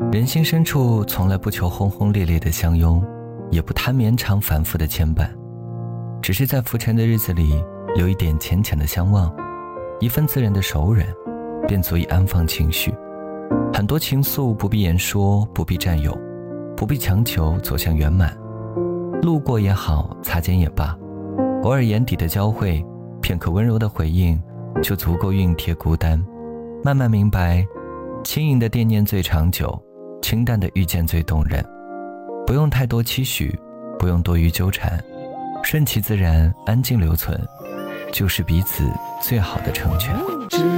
人心深处从来不求轰轰烈烈的相拥，也不贪绵长反复的牵绊，只是在浮沉的日子里有一点浅浅的相望，一份自然的熟稔，便足以安放情绪。很多情愫不必言说，不必占有，不必强求走向圆满，路过也好，擦肩也罢，偶尔眼底的交汇，片刻温柔的回应，就足够熨帖孤单。慢慢明白，轻盈的惦念最长久，清淡的遇见最动人。不用太多期许，不用多余纠缠，顺其自然，安静留存，就是彼此最好的成全。